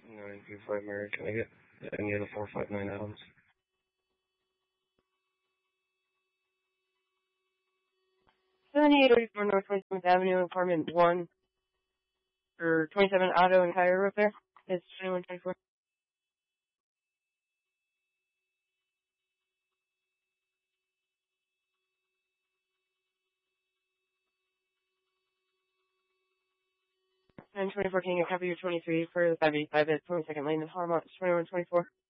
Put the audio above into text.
925 Mary, can I get any of the 459 Adams? North 27th Avenue, apartment 1, or 27 Auto and Tire Repair. It's 2124. And 24 King, a copy of 23 for the 75 at 22nd Lane in Harmont, 2124.